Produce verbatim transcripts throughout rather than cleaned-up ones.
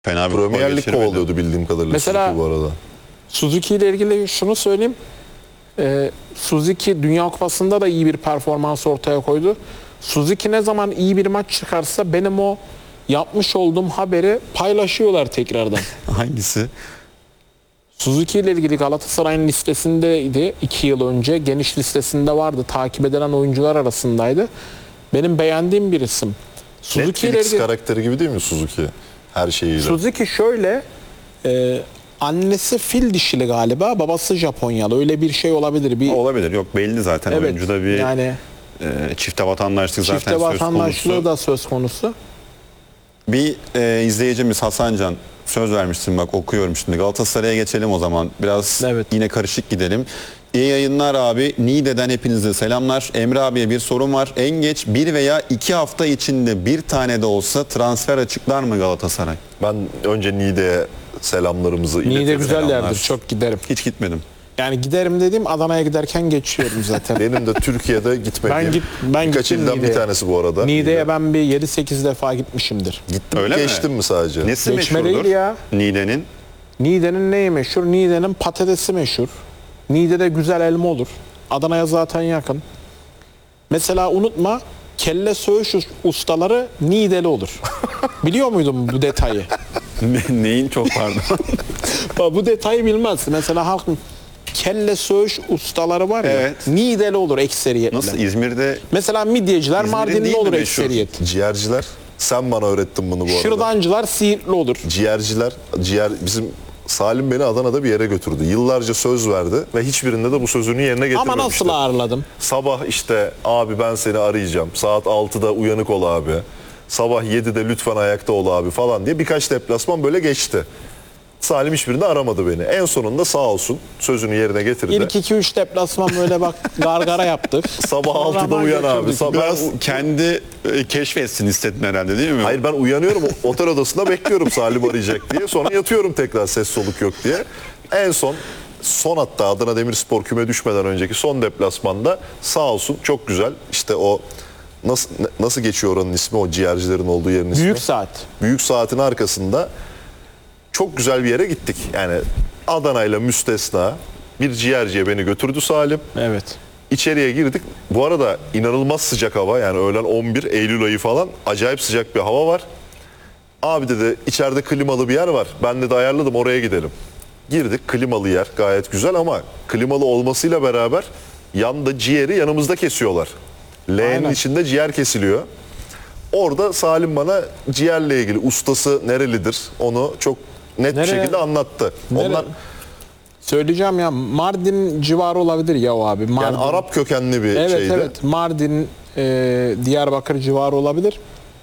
Fena bir Premier Lig geçirmedi. kovalıyordu bildiğim kadarıyla Mesela- Suzuki bu arada. Suzuki ile ilgili şunu söyleyeyim. Ee, Suzuki Dünya Kupası'nda da iyi bir performans ortaya koydu. Suzuki ne zaman iyi bir maç çıkarsa benim o yapmış olduğum haberi paylaşıyorlar tekrardan. Hangisi? Suzuki ile ilgili Galatasaray'ın listesindeydi iki yıl önce. Geniş listesinde vardı. Takip edilen oyuncular arasındaydı. Benim beğendiğim bir isim. Suzuki ile Netflix ilgili... karakteri gibi değil mi Suzuki? Her şeyiyle. Suzuki şöyle, e, annesi fil dişili galiba, babası Japonyalı. Öyle bir şey olabilir. Bir Olabilir. Yok belli zaten. evet, Oyuncuda bir yani e, çifte vatandaşlık zaten çifte söz vatandaşlığı konusu. da söz konusu. Bir e, izleyicimiz Hasancan söz vermiştim, bak okuyorum şimdi. Galatasaray'a geçelim o zaman. Biraz Evet. yine karışık gidelim. İyi yayınlar abi. Niğde'den hepinize selamlar. Emre abiye bir sorum var. En geç bir veya iki hafta içinde bir tane de olsa transfer açıklar mı Galatasaray? Ben önce Niğde'ye selamlarımızı Niğde iletelim. güzel selamlar. yerdir. Çok giderim. Hiç gitmedim. Yani giderim dediğim Adana'ya giderken geçiyorum zaten. Benim de Türkiye'de gitmediğim Ben git- ben birkaç gittim ilden bir Niğde'ye. tanesi bu arada. Niğde'ye ben bir yedi sekiz defa gitmişimdir. Gittim, Öyle mi? geçtim mi sadece? Nesi Geçme meşhurdur? değil ya. Niğde'nin. Niğde'nin neyi meşhur? Niğde'nin patatesi meşhur. Niğde'de güzel elma olur. Adana'ya zaten yakın. Mesela unutma, kelle söğüş ustaları Niğdeli olur. Biliyor muydun bu detayı? Ne- Neyin çok pardon. Bak, bu detayı bilmez. Mesela halkın kelle söğüş ustaları var ya, Evet. Niğdeli olur ekseriyetle. Nasıl İzmir'de? Mesela midyeciler İzmir'in Mardinli değil mi olur meşhur? ekseriyet. Ciğerciler. Sen bana öğrettin bunu bu arada. Şırdancılar Siirtli olur. Ciğerciler, ciğer bizim Salim beni Adana'da bir yere götürdü. Yıllarca söz verdi ve hiçbirinde de bu sözünü yerine getirmemişti. Ama nasıl ağırladım? Sabah işte abi ben seni arayacağım. Saat altıda uyanık ol abi. Sabah yedide lütfen ayakta ol abi falan diye birkaç deplasman böyle geçti. Salim hiçbirinde aramadı beni. En sonunda sağ olsun sözünü yerine getirdi. İlk iki üç deplasman böyle bak gargara yaptık. Sabah Sonra altıda hemen uyan abi. götürdük. Sabah- Biraz Ben- kendi e, keşfetsin istedin herhalde değil mi? Hayır ben uyanıyorum otel odasında bekliyorum Salim arayacak diye. Sonra yatıyorum tekrar ses soluk yok diye. En son son hatta Adana Demirspor küme düşmeden önceki son deplasmanda sağ olsun çok güzel. İşte o nasıl nasıl geçiyor oranın ismi, o ciğercilerin olduğu yerin ismi? Büyük saat. Büyük Saat'in arkasında çok güzel bir yere gittik. Yani Adana ile müstesna bir ciğerciye beni götürdü Salim. Evet. İçeriye girdik. Bu arada inanılmaz sıcak hava. Yani öğlen on bir Eylül ayı falan, acayip sıcak bir hava var. Abi dedi içeride klimalı bir yer var. Ben de ayarladım, oraya gidelim. Girdik, klimalı yer gayet güzel ama klimalı olmasıyla beraber yanda ciğeri yanımızda kesiyorlar. Leğenin Aynen. içinde ciğer kesiliyor. Orada Salim bana ciğerle ilgili ustası nerelidir onu çok net bir Nereye? şekilde anlattı. Nere- Onlar Söyleyeceğim ya, Mardin civarı olabilir ya o abi. Mardin. yani Arap kökenli bir Evet şeydi. evet, Mardin, e, Diyarbakır civarı olabilir.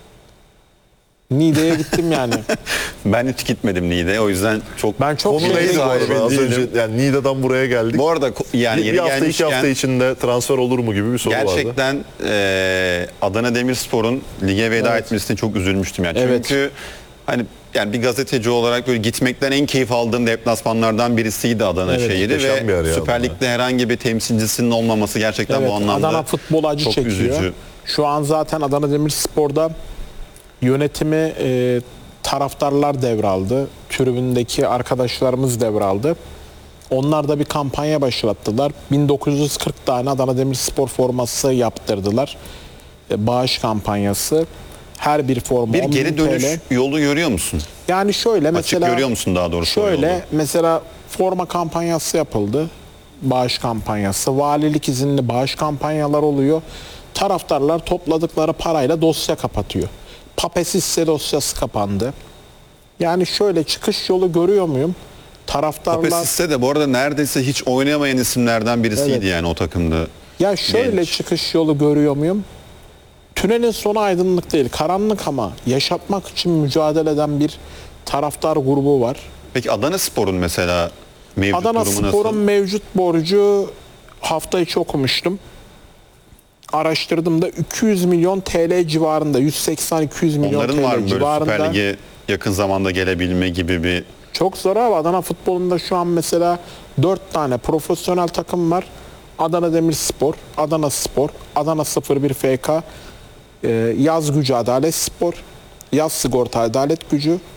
Niğde'ye gittim yani. Ben hiç gitmedim Niğde'ye, o yüzden çok... Ben çok Konu şey neydi bu arada? sahibi Az değilim. önce yani Niğde'den buraya geldik. Bu arada ko- yani bir, yeri bir hafta iki gelmişken hafta içinde transfer olur mu gibi bir soru vardı. gerçekten e, Adana Demirspor'un lige veda Evet. etmesine çok üzülmüştüm yani. Evet. Çünkü hani yani bir gazeteci olarak böyle gitmekten en keyif aldığım deplasmanlardan birisiydi Adana Evet, şehri muhteşem bir yer ve ya Süper Adana. Lig'de herhangi bir temsilcisinin olmaması gerçekten Evet, bu anlamda Adana futbol acı çok çekiyor. üzücü. Şu an zaten Adana Demirspor'da yönetimi e, taraftarlar devraldı. Tribündeki arkadaşlarımız devraldı. Onlar da bir kampanya başlattılar. bin dokuz yüz kırk tane Adana Demirspor forması yaptırdılar. E, bağış kampanyası. Her bir forma Bir on bin geri dönüş T L. yolu görüyor musun? Yani şöyle mesela Açık görüyor musun daha doğrusu o şöyle yolu? mesela forma kampanyası yapıldı. Bağış kampanyası, valilik izinli bağış kampanyalar oluyor. Taraftarlar topladıkları parayla dosya kapatıyor. Papesisse dosyası kapandı. Yani şöyle çıkış yolu görüyor muyum? Taraftarlar Papesiste de bu arada neredeyse hiç oynayamayan isimlerden birisiydi Evet. yani o takımda. ya şöyle Genç. çıkış yolu görüyor muyum? Tünelin sonu aydınlık değil, karanlık ama yaşatmak için mücadele eden bir taraftar grubu var. Peki Adana Spor'un mesela mevcut Adana durumu Spor'un nasıl? mevcut borcu hafta içi okumuştum. Araştırdığımda iki yüz milyon T L civarında, yüz seksen iki yüz milyon Onların var T L mı böyle civarında. Süper Lig'e yakın zamanda gelebilme gibi bir... Çok zor abi. Adana futbolunda şu an mesela dört tane profesyonel takım var. Adana Demirspor, Adana Spor, Adana sıfır bir F K, e, Yaz Gücü Adalet Spor, Yaz Sigorta Adalet Gücü,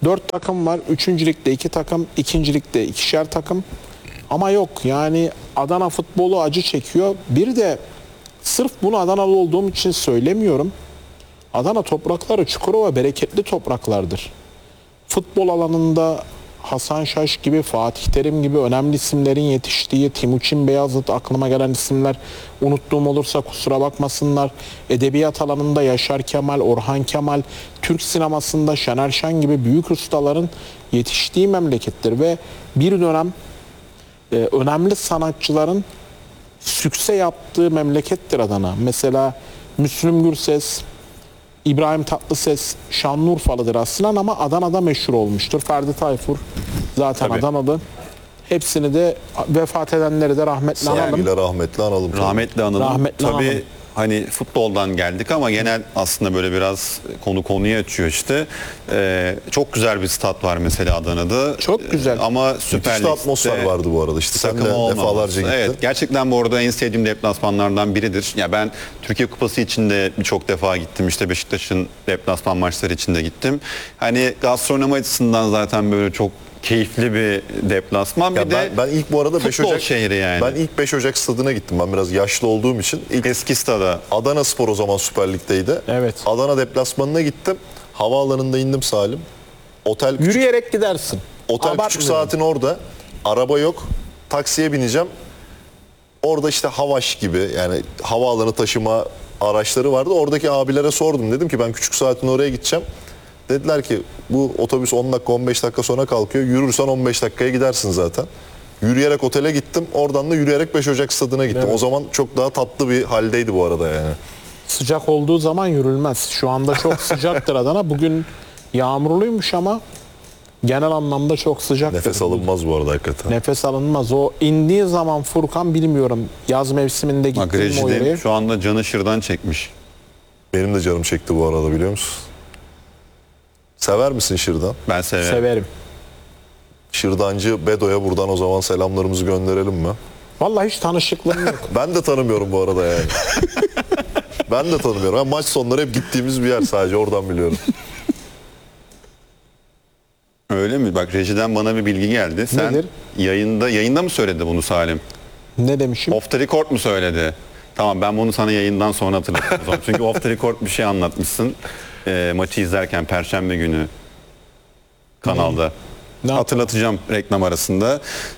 Dört takım var. Üçüncü ligde iki takım, ikinci ligde ikişer takım. Ama yok yani Adana futbolu acı çekiyor. Bir de sırf bunu Adanalı olduğum için söylemiyorum. Adana toprakları Çukurova bereketli topraklardır. Futbol alanında Hasan Şaş gibi, Fatih Terim gibi önemli isimlerin yetiştiği, Timuçin Beyazıt, aklıma gelen isimler, unuttuğum olursa kusura bakmasınlar. Edebiyat alanında Yaşar Kemal, Orhan Kemal, Türk sinemasında Şener Şen gibi büyük ustaların yetiştiği memlekettir ve bir dönem e, önemli sanatçıların sükse yaptığı memlekettir Adana. Mesela Müslüm Gürses, İbrahim Tatlıses Şanlıurfalıdır aslında ama Adana'da meşhur olmuştur. Ferdi Tayfur zaten Tabii. Adanalı. Hepsini de vefat edenleri de rahmetle analım. Sevgiyle rahmetli analım. Rahmetli analım. Rahmetli Tabii analım. hani futboldan geldik ama genel aslında böyle biraz konu konuyu açıyor işte. Ee, çok güzel bir stat var mesela Adana'da. Çok güzel. Ee, ama Müthiş Süper de Lig'de atmosfer vardı bu arada. İşte sen de takımı olmaması. defalarca gittin. Evet, gerçekten bu arada en sevdiğim deplasmanlardan biridir. Ya ben Türkiye Kupası için de birçok defa gittim. İşte Beşiktaş'ın deplasman maçları için de gittim. Hani gastronomi açısından zaten böyle çok keyifli bir deplasman. Ya bir ben, de ben ilk bu arada beş futbol Ocak şehri yani. Ben ilk beş Ocak stadına gittim. Ben biraz yaşlı olduğum için. İlk Eski stada. Adana Spor o zaman Süper Lig'deydi. Evet. Adana deplasmanına gittim. Havaalanında indim Salim. Otel küçük, Yürüyerek gidersin. otel küçük Abartmıyorum. saatin orada. Araba yok. Taksiye bineceğim. Orada işte Havaş gibi yani havaalanı taşıma araçları vardı. Oradaki abilere sordum. Dedim ki ben küçük saatin oraya gideceğim. Dediler ki bu otobüs on dakika on beş dakika sonra kalkıyor. Yürürsen on beş dakikaya gidersin zaten. Yürüyerek otele gittim. Oradan da yürüyerek beş Ocak stadına gittim. Evet. O zaman çok daha tatlı bir haldeydi bu arada yani. Sıcak olduğu zaman yürülmez. Şu anda çok sıcaktır Adana. Bugün yağmurluymuş ama genel anlamda çok sıcaktır. Nefes alınmaz bu arada hakikaten. Nefes alınmaz. O indiği zaman Furkan bilmiyorum. Yaz mevsiminde Bak gittim mi o rejide yere? şu anda canı şırdan çekmiş. Benim de canım çekti bu arada biliyor musun? Sever misin şırdan? Ben severim. Severim. Şırdancı Bedo'ya buradan o zaman selamlarımızı gönderelim mi? Vallahi hiç tanışıklığım yok. Ben de tanımıyorum bu arada yani. Ben de tanımıyorum. Ben maç sonları hep gittiğimiz bir yer sadece oradan biliyorum. Öyle mi? Bak rejiden bana bir bilgi geldi. Sen Nedir? yayında yayında mı söyledi bunu Salim? Ne demişim? Off the record mu söyledi? Tamam ben bunu sana yayından sonra hatırlatacağım. o zaman. Çünkü off the record bir şey anlatmışsın. Ee, maçı izlerken Perşembe günü kanalda. Ne Hatırlatacağım reklam arasında.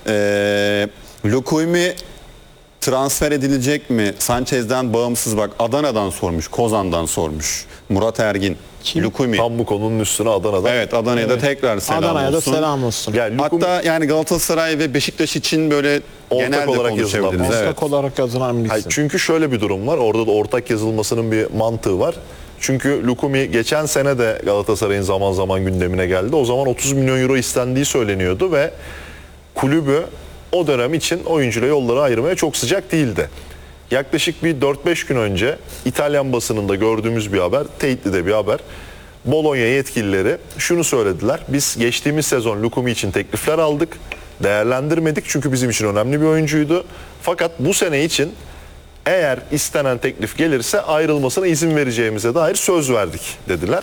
Ee, Lukumi transfer edilecek mi? Sanchez'den bağımsız bak Adana'dan sormuş, Kozan'dan sormuş. Murat Ergin. Kim? Lukumi. Tam bu konunun üstüne Adana'da. Evet Adana'ya da tekrar selam Adana'ya da olsun. selam olsun. Yani Lukumi- Hatta yani Galatasaray ve Beşiktaş için böyle Ortak genel de olarak konuşabiliriz. yazılan bir- Evet. Ortak olarak yazılan bir Hayır, isim. çünkü şöyle bir durum var. Orada da ortak yazılmasının bir mantığı var. Çünkü Lukumi geçen sene de Galatasaray'ın zaman zaman gündemine geldi. O zaman otuz milyon euro istendiği söyleniyordu ve kulübü o dönem için oyuncuyla yolları ayırmaya çok sıcak değildi. Yaklaşık bir dört beş gün önce İtalyan basınında gördüğümüz bir haber, teyitli de bir haber. Bologna yetkilileri şunu söylediler. Biz geçtiğimiz sezon Lukumi için teklifler aldık. Değerlendirmedik çünkü bizim için önemli bir oyuncuydu. Fakat bu sene için eğer istenen teklif gelirse ayrılmasına izin vereceğimize dair söz verdik dediler.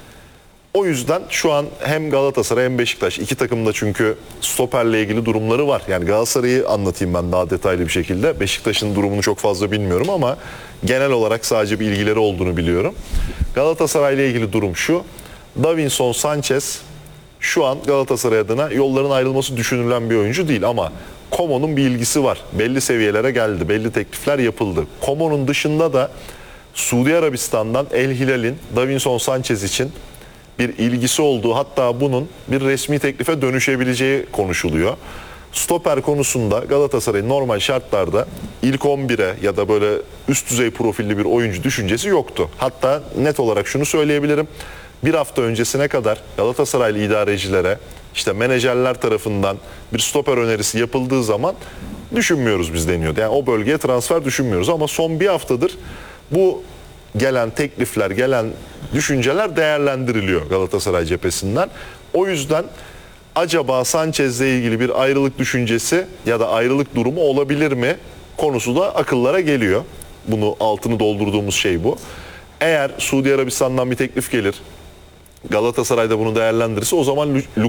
O yüzden şu an hem Galatasaray hem Beşiktaş iki takımda çünkü stoperle ilgili durumları var. Yani Galatasaray'ı anlatayım ben daha detaylı bir şekilde. Beşiktaş'ın durumunu çok fazla bilmiyorum ama genel olarak sadece bir ilgileri olduğunu biliyorum. Galatasaray'la ilgili durum şu. Davinson Sanchez şu an Galatasaray adına yolların ayrılması düşünülen bir oyuncu değil ama Como'nun bir ilgisi var. Belli seviyelere geldi. Belli teklifler yapıldı. Como'nun dışında da Suudi Arabistan'dan El Hilal'in Davinson Sanchez için bir ilgisi olduğu, hatta bunun bir resmi teklife dönüşebileceği konuşuluyor. Stoper konusunda Galatasaray'ın normal şartlarda ilk on bire ya da böyle üst düzey profilli bir oyuncu düşüncesi yoktu. Hatta net olarak şunu söyleyebilirim. Bir hafta öncesine kadar Galatasaraylı idarecilere, işte menajerler tarafından bir stoper önerisi yapıldığı zaman düşünmüyoruz biz deniyordu. Yani o bölgeye transfer düşünmüyoruz ama son bir haftadır bu gelen teklifler, gelen düşünceler değerlendiriliyor Galatasaray cephesinden. O yüzden acaba Sanchez'le ilgili bir ayrılık düşüncesi ya da ayrılık durumu olabilir mi konusu da akıllara geliyor. Bunu altını doldurduğumuz şey bu. Eğer Suudi Arabistan'dan bir teklif gelir, Galatasaray'da bunu değerlendirirse o zaman